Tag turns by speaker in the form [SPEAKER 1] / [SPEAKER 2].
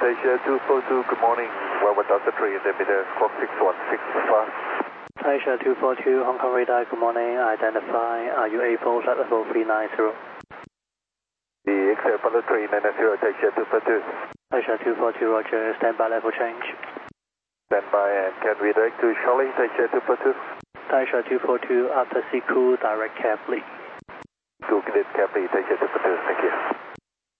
[SPEAKER 1] Asia 242, good morning. Well, 1,300 meter, squawk 616
[SPEAKER 2] Asia 242, Hong Kong radar, good morning. Identify, are you able at level 390?
[SPEAKER 1] The XL 390, Asia 242.
[SPEAKER 2] Asia 242, roger, standby level change.
[SPEAKER 1] Standby, and can we direct to Charlie, Asia 242?
[SPEAKER 2] Asia 242, after Siku, direct cab, please.
[SPEAKER 1] Good, cab, please, Asia 242, thank you.